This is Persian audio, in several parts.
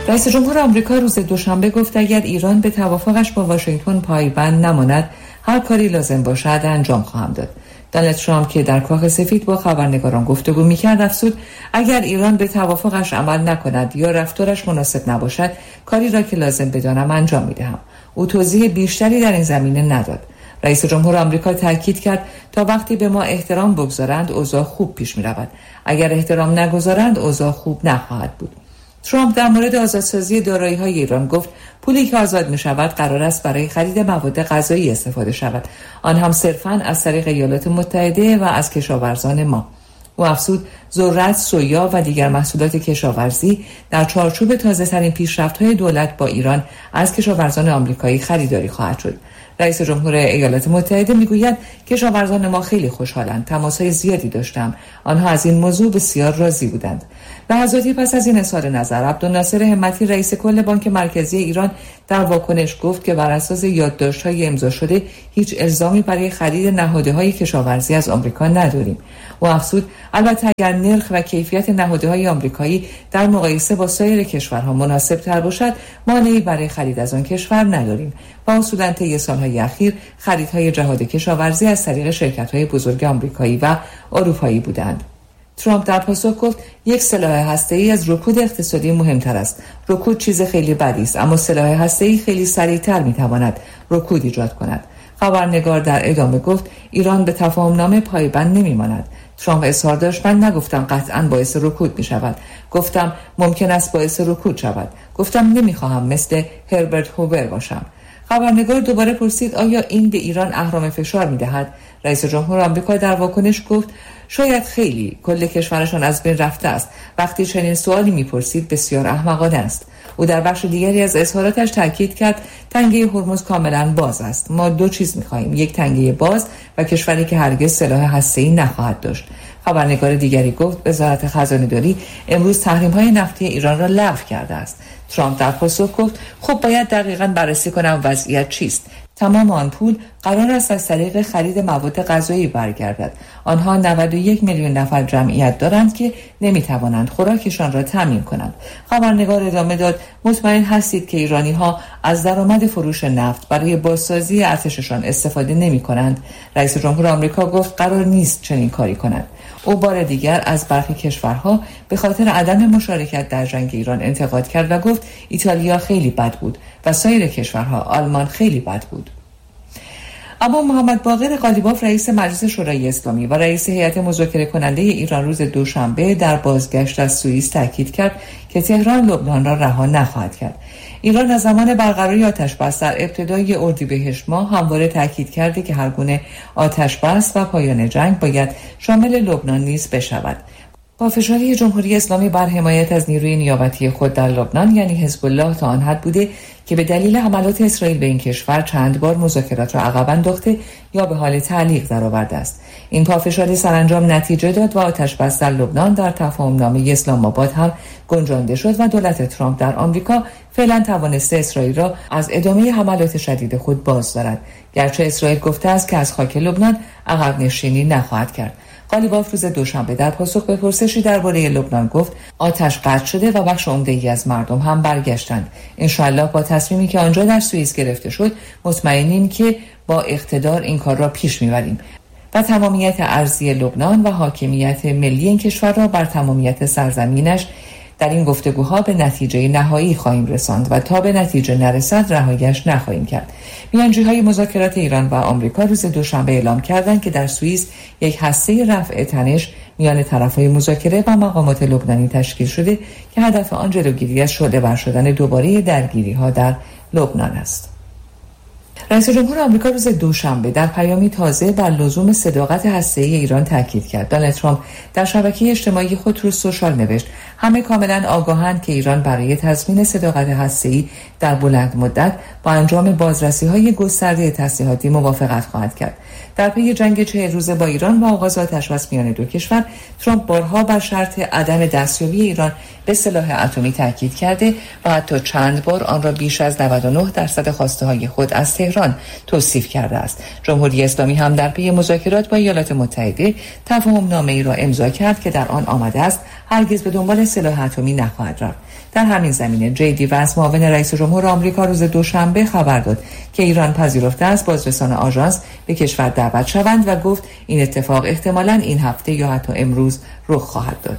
رئیس جمهور آمریکا روز دوشنبه گفت اگر ایران به توافقش با واشنگتن پایبند نماند، هر کاری لازم باشد انجام خواهم داد. دونالد ترامپ که در کاخ سفید با خبرنگاران گفتگو می‌کرد افزود اگر ایران به توافقش عمل نکند یا رفتارش مناسب نباشد، کاری را که لازم بدانم انجام می‌دهم. او توضیح بیشتری در این زمینه نداد. رئیس جمهور آمریکا تاکید کرد تا وقتی به ما احترام بگذارند اوضاع خوب پیش می‌رود. اگر احترام نگذارند اوضاع خوب نخواهد بود. ترامپ در مورد آزادسازی دارایی‌های ایران گفت پولی که آزاد می‌شود قرار است برای خرید مواد غذایی استفاده شود، آن هم صرفاً از طریق ایالات متحده و از کشاورزان ما. او افزود ذرت، سویا و دیگر محصولات کشاورزی در چارچوب تازه‌ترین پیشرفت‌های دولت با ایران از کشاورزان آمریکایی خریداری خواهد شد. رئیس جمهور ایالات متحده میگوید کشاورزان ما خیلی خوشحالند، تماس‌های زیادی داشتم، آنها از این موضوع بسیار راضی بودند. لحظاتی پس از این اظهار نظر عبدالناصر همتی رئیس کل بانک مرکزی ایران در واکنش گفت که بر اساس یادداشت‌های امضا شده هیچ الزامی برای خرید نهادهای کشاورزی از آمریکا نداریم. و افزود البته اگر نرخ و کیفیت نهادهای آمریکایی در مقایسه با سایر کشورها مناسب تر باشد، مانعی برای خرید از آن کشور نداریم. و اصولاً طی سالهای اخیر خریدهای جهاد کشاورزی از طریق شرکت‌های بزرگ آمریکایی و اروپایی بودند. ترامپ در پاسخ گفت یک سلاح هسته‌ای از رکود اقتصادی مهمتر است. رکود چیز خیلی بدی است، اما سلاح هسته‌ای خیلی سریعتر می‌تواند رکود ایجاد کند. خبرنگار در ادامه گفت ایران به تفاهم‌نامه پایبند نمی‌ماند. ترامپ اظهار داشت من نگفتم قطعاً باعث رکود می‌شود. گفتم ممکن است باعث رکود شود. گفتم نمی‌خواهم مثل هربرت هوور باشم. خبرنگار دوباره پرسید آیا این به ایران اهرم فشار می‌دهد؟ رئیس جمهور آمریکا در واکنش گفت شاید خیلی، کل کشورشان از بین رفته است. وقتی چنین سوالی می‌پرسید بسیار احمقانه است. او در بخش دیگری از اظهاراتش تاکید کرد تنگه هرمز کاملا باز است. ما دو چیز می‌خواهیم، یک تنگه باز و کشوری که هرگز سلاح هسته‌ای نخواهد داشت. خبرنگار دیگری گفت وزارت خزانه‌داری امروز تحریم‌های نفتی ایران را لغو کرده است. ترامپ در پاسخ گفت خب باید دقیقاً بررسی کنم وضعیت چیست. تمام آن پول قرار است از طریق خرید مواد غذایی برگردد. آنها 91 میلیون نفر جمعیت دارند که نمیتوانند خوراکشان را تامین کنند. خبرنگار ادامه داد مطمئن هستید که ایرانی‌ها از درآمد فروش نفت برای بازسازی ارتششان استفاده نمی‌کنند؟ رئیس جمهور آمریکا گفت قرار نیست چنین کاری کنند. او بار دیگر از برخی کشورها به خاطر عدم مشارکت در جنگ ایران انتقاد کرد و گفت ایتالیا خیلی بد بود و سایر کشورها آلمان خیلی بد بود. اما محمد باقر قالیباف رئیس مجلس شورای اسلامی و رئیس هیئت مذاکره کننده ایران روز دوشنبه در بازگشت از سوئیس تاکید کرد که تهران لبنان را رها نخواهد کرد. ایران از زمان برقراری آتش‌بس در ابتدای اردیبهشت ماه همواره تاکید کرده که هر گونه آتش‌بس و پایان جنگ باید شامل لبنان نیز بشود. پافشاری جمهوری اسلامی بر حمایت از نیروی نیابتی خود در لبنان یعنی حزب الله تا آن حد بوده که به دلیل حملات اسرائیل به این کشور چند بار مذاکرات را عقب انداخته یا به حال تعلیق درآورده است. این پافشاری سرانجام نتیجه داد و آتش‌بس در لبنان در تفاهم‌نامه اسلام آباد هم گنجانده شد و دولت ترامپ در آمریکا فعلا توانسته اسرائیل را از ادامه حملات شدید خود باز دارد، گرچه اسرائیل گفته است که از خاک لبنان عقب نشینی نخواهد کرد. قالیباف روز دوشنبه در پاسخ به پرسشی درباره لبنان گفت آتش قطع شده و بخش عمده‌ای از مردم هم برگشتند. انشاءالله با تصمیمی که آنجا در سوئیس گرفته شد مطمئنیم که با اقتدار این کار را پیش میبریم و تمامیت ارضی لبنان و حاکمیت ملی این کشور را بر تمامیت سرزمینش در این گفتگوها به نتیجه نهایی خواهیم رساند و تا به نتیجه نرسد رهایی‌اش نخواهیم کرد. میانجی‌های مذاکرات ایران و آمریکا روز دوشنبه اعلام کردند که در سوئیس یک هسته رفع تنش میان طرف‌های مذاکره و مقامات لبنانی تشکیل شده که هدف آن جلوگیری از شعله‌ور شدن دوباره درگیری‌ها در لبنان است. رئیس جمهور آمریکا روز دوشنبه در پیامی تازه بر لزوم صداقت هسته‌ای ایران تاکید کرد. دونالد ترامپ در شبکه اجتماعی خود روز سوشال نوشت همه کاملا آگاهند که ایران برای تضمین صداقت هسته‌ای در بلند مدت با انجام بازرسی‌های گسترده تسلیحاتی موافقت خواهد کرد. در پی جنگ 40 روزه با ایران و آغاز آتش‌بس میان دو کشور، ترامپ بارها بر شرط عدم دستیابی ایران به سلاح اتمی تاکید کرده و حتی چند بار آن را بیش از 99% خواسته‌های خود از تهران توصیف کرده است. جمهوری اسلامی هم در پی مذاکرات با ایالات متحده تفاهم نامه‌ای را امضا کرد که در آن آمده است هرگز به دنبال سلاح اتمی نخواهد رفت. در همین زمینه جیدی وانس معاون رئیس جمهور آمریکا روز دوشنبه خبر داد که ایران پذیرفته است بازرسان آژانس به کشور دعوت شوند و گفت این اتفاق احتمالاً این هفته یا حتی امروز رخ خواهد داد.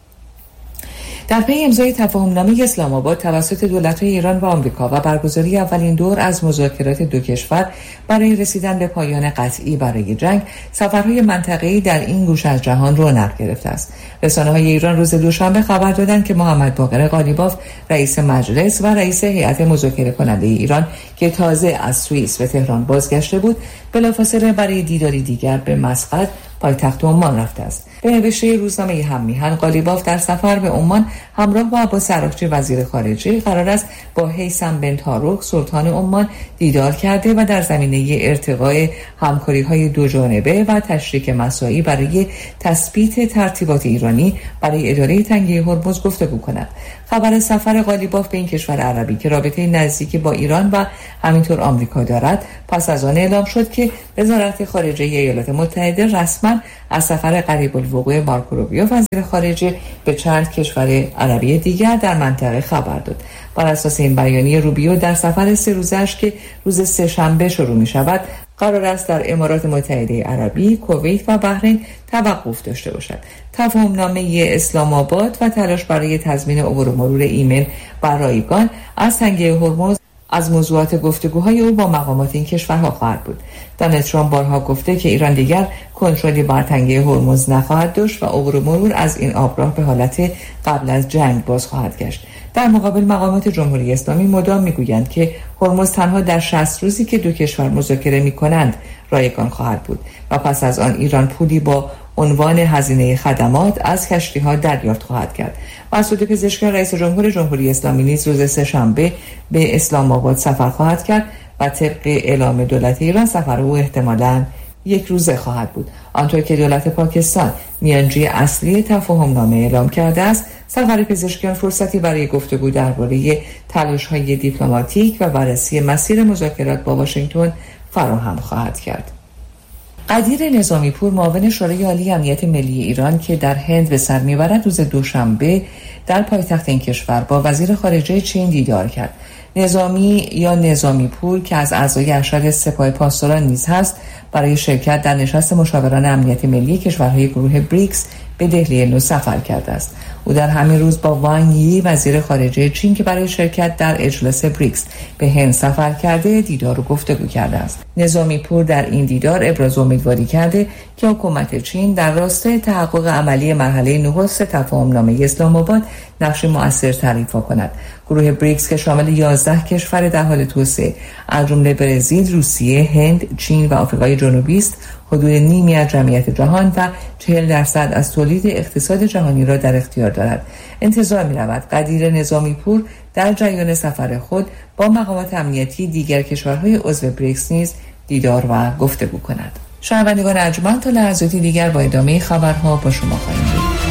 در پی امضای تفاهمنامه اسلام آباد توسط دولت‌های ایران و آمریکا و برگزاری اولین دور از مذاکرات دو کشور برای رسیدن به پایان قطعی برای جنگ، سفرهای منطقه‌ای در این گوشه از جهان رونق گرفته است. رسانه‌های ایران روز دوشنبه خبر دادند که محمد باقر قالیباف رئیس مجلس و رئیس هیئت مذاکره کننده ایران که تازه از سوئیس به تهران بازگشته بود، بلافاصله برای دیداری دیگر به مسقط پایتخت عمان رفته است. به نوشته روزنامه هم‌میهن، قالیباف در سفر به عمان همراه با عباس عراقچی وزیر خارجه قرار است با هیثم بن طارق سلطان عمان دیدار کرده و در زمینه ارتقاء همکاری‌های دو جانبه و تشریک مساعی برای تثبیت ترتیبات ایرانی برای اداره تنگه هرمز گفتگو کند. خبر سفر قالیباف به این کشور عربی که رابطه نزدیکی با ایران و همینطور آمریکا دارد پس از آن اعلام شد که وزارت خارجه ایالات متحده رسما از سفر قریب الوقوع مارکو روبیو وزیر خارجه به چند کشور عربی دیگر در منطقه خبر داد. بر اساس این بیانیه روبیو در سفر 3 روزش که روز سه‌شنبه شروع می شود قرار است در امارات متحده عربی، کویت و بحرین توقف داشته باشد. تفاهمنامه اسلام آباد و تلاش برای تضمین عبور و مرور ایمن و رایگان از تنگه هرمز از موضوعات گفتگوهای او با مقامات این کشورها خواهد بود. دونالد ترامپ بارها گفته که ایران دیگر کنترلی بر تنگه هرمز نخواهد داشت و عبور و مرور از این آبراه به حالت قبل از جنگ باز خواهد گشت. در مقابل مقامات جمهوری اسلامی مدام میگویند که هرمز تنها در 60 روزی که دو کشور مذاکره میکنند رایگان خواهد بود و پس از آن ایران پولی با عنوان هزینه خدمات از کشتی‌ها دریافت خواهد کرد. مسعود پزشکیان رئیس جمهور جمهوری اسلامی نیز روز سه‌شنبه به اسلام آباد سفر خواهد کرد و طبق اعلام دولت ایران سفر او احتمالاً 1 روزه خواهد بود. آنطور که دولت پاکستان میانجی اصلی تفاهمنامه اعلام کرده است، سفر پزشکیان فرصتی برای گفتگو درباره تلاش‌های دیپلماتیک و بررسی مسیر مذاکرات با واشنگتن فراهم خواهد کرد. قدیر نظامی پور معاون شورای عالی امنیت ملی ایران که در هند به سر میبرد روز دوشنبه در پایتخت این کشور با وزیر خارجه چین دیدار کرد. نظامی یا نظامی پور که از اعضای ارشد سپاه پاسداران نیز هست برای شرکت در نشست مشاوران امنیت ملی کشورهای گروه بریکس به دهلی نو سفر کرده است. او در همین روز با وانگ یی وزیر خارجه چین که برای شرکت در اجلاس بریکس به هند سفر کرده دیدار و گفتگو کرده است. نظامی پور در این دیدار ابراز امیدواری کرده که حکومت چین در راستای تحقق عملی مرحله نخست تفاهمنامه اسلام آباد نقش مؤثر ایفا کند. گروه بریکس که شامل 11 کشور در حال توسعه از جمله برزیل، روسیه، هند، چین و آفریقای جنوبی است، حدود نیمی از جمعیت جهان و 40% از تولید اقتصاد جهانی را در اختیار دارد. انتظار می‌رود قدیر نظامی پور در جریان سفر خود با مقامات امنیتی دیگر کشورهای عضو بریکس نیز دیدار و گفتگو کند. شنوندگان ارجمند، تا لحظاتی دیگر با ادامه خبرها با شما خواهیم بود.